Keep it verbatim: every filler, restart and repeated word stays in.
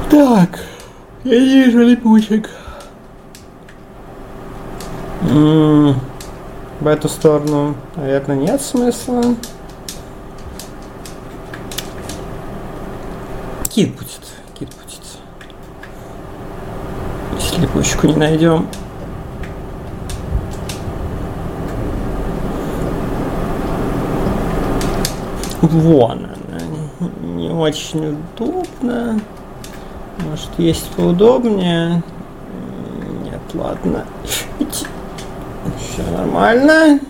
Так, я не вижу липучек. М-м, в эту сторону, наверное, нет смысла. Кит будет, кит будет. Если липучку не найдем. Вон она. Не очень удобно. Может, есть поудобнее? Нет, ладно. Все нормально.